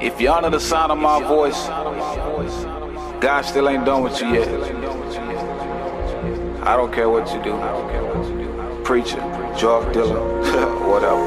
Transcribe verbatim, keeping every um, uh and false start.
If you're under the sound of my voice, God still ain't done with you yet. I don't care what you do. Preacher, drug dealer, whatever.